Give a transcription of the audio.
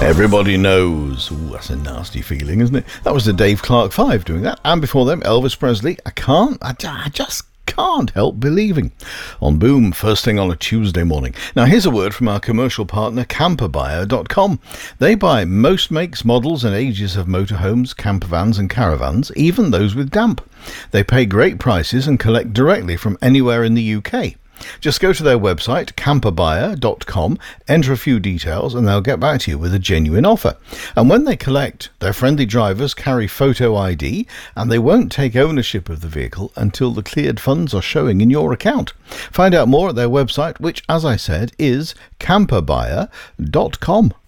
Everybody knows. Ooh, that's a nasty feeling, isn't it? That was the Dave Clark 5 doing that. And before them, Elvis Presley. I just can't help believing. On Boom, first thing on a Tuesday morning. Now, here's a word from our commercial partner, camperbuyer.com. They buy most makes, models and ages of motorhomes, campervans and caravans, even those with damp. They pay great prices and collect directly from anywhere in the UK. Just go to their website, camperbuyer.com, enter a few details, and they'll get back to you with a genuine offer. And when they collect, their friendly drivers carry photo ID, and they won't take ownership of the vehicle until the cleared funds are showing in your account. Find out more at their website, which, as I said, is camperbuyer.com.